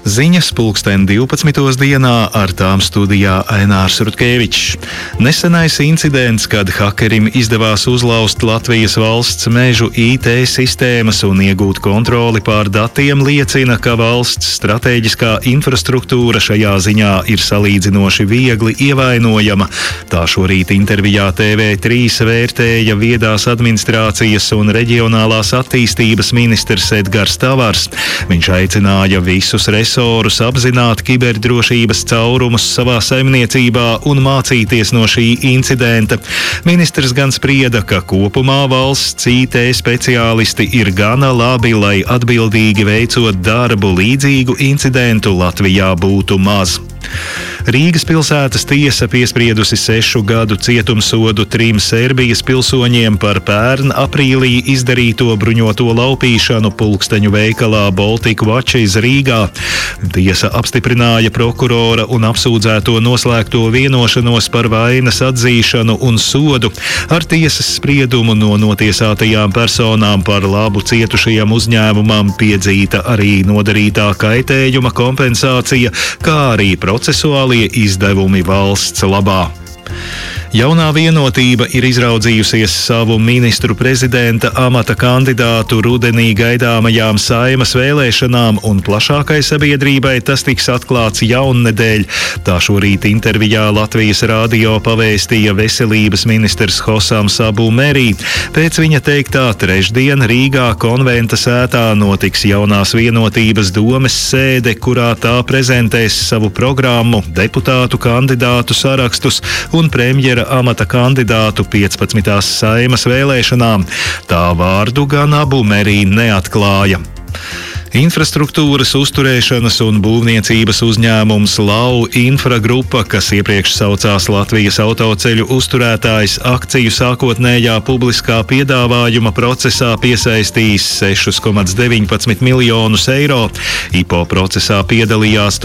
Ziņas pulksten 12. dienā, ar tām studijā Ainārs Rutkevičs. Nesenais incidents, kad hakerim izdevās uzlauzt Latvijas valsts mežu IT sistēmas un iegūt kontroli pār datiem, liecina, ka valsts stratēģiskā infrastruktūra šajā ziņā ir salīdzinoši viegli ievainojama. Tā šorīt intervijā TV3 vērtēja viedās administrācijas un reģionālās attīstības ministrs Edgars Tavars. Viņš aicināja visus resursus apzināt kiberdrošības caurumus savā saimniecībā un mācīties no šī incidenta. Ministrs gan sprieda, ka kopumā valsts IT speciālisti ir gana labi, lai atbildīgi veicot darbu, līdzīgu incidentu Latvijā būtu maz. Rīgas pilsētas tiesa piespriedusi 6 gadu cietumsodu 3 Serbijas pilsoņiem par pērn aprīlī izdarīto bruņoto laupīšanu pulksteņu veikalā Baltic Watches Rīgā. Tiesa apstiprināja prokurora un apsūdzēto noslēgto vienošanos par vainas atzīšanu un sodu. Ar tiesas spriedumu no notiesātajām personām par labu cietušajam uzņēmumam piedzīta arī nodarītā kaitējuma kompensācija, kā arī procesuālie izdevumi valsts labā. Jaunā vienotība ir izraudzījusies savu ministru prezidenta amata kandidātu rudenī gaidāmajām Saeimas vēlēšanām, un plašākai sabiedrībai tas tiks atklāts jaunnedēļ. Tā šorīt intervijā Latvijas radio pavēstīja veselības ministrs Hosams Abu Merī. Pēc viņa teiktā trešdien Rīgā konventa sētā notiks jaunās vienotības domes sēde, kurā tā prezentēs savu programmu, deputātu kandidātu sarakstus un premjera amata kandidātu 15. Saeimas vēlēšanām. Tā vārdu gan Abu Merī neatklāja. Infrastruktūras uzturēšanas un būvniecības uzņēmums LAU Infra Grupa, kas iepriekš saucās Latvijas autoceļu uzturētājs, akciju sākotnējā publiskā piedāvājuma procesā piesaistījis 6,19 miljonus eiro. IPO procesā piedalījās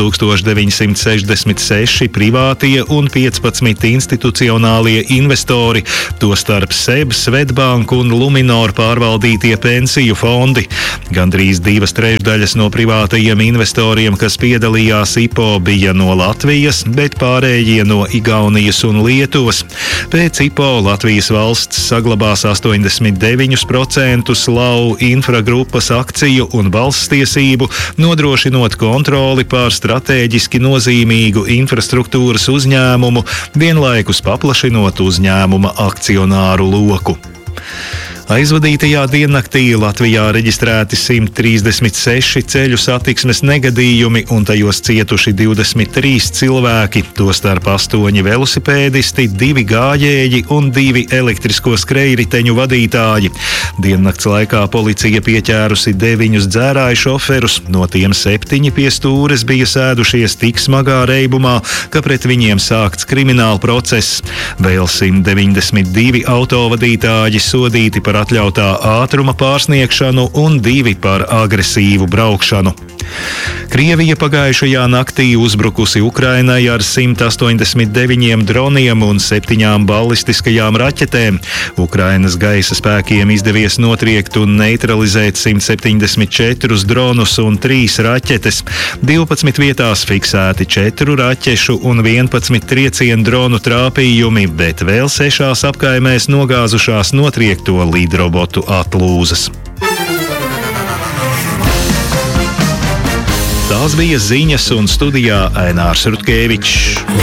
1966 privātie un 15 institucionālie investori, tostarp SEB, Swedbank un Luminor pārvaldītie pensiju fondi. Gandrīz 2/3 daļas no privātajiem investoriem, kas piedalījās IPO, bija no Latvijas, bet pārējie no Igaunijas un Lietuvas. Pēc IPO Latvijas valsts saglabās 89% LAU Infra Grupas akciju un balsstiesību, nodrošinot kontroli pār stratēģiski nozīmīgu infrastruktūras uzņēmumu, vienlaikus paplašinot uzņēmuma akcionāru loku. Aizvadītajā diennaktī Latvijā reģistrēti 136 ceļu satiksmes negadījumi un tajos cietuši 23 cilvēki, tostarp 8 velosipēdisti, 2 gājēji un 2 elektrisko skrejriteņu vadītāji. Diennakts laikā policija pieķērusi 9 dzērāju šoferus, no tiem 7 pie stūres bija sēdušies tik smagā reibumā, ka pret viņiem sākts krimināla process. Vēl 192 autovadītāji sodīti par atļautā ātruma pārsniegšanu un 2 par agresīvu braukšanu. Krievija pagājušajā naktī uzbrukusi Ukrainai ar 189 droniem un 7 ballistiskajām raķetēm. Ukrainas gaisa spēkiem izdevies notriekt un neutralizēt 174 dronus un 3 raķetes. 12 vietās fiksēti 4 raķešu un 11 triecienu dronu trāpījumi, bet vēl 6 apkaimēs nogāzušās notriekto lidrobotu atlūzas. Tās bija ziņas, un studijā Ainārs Rutkevičs.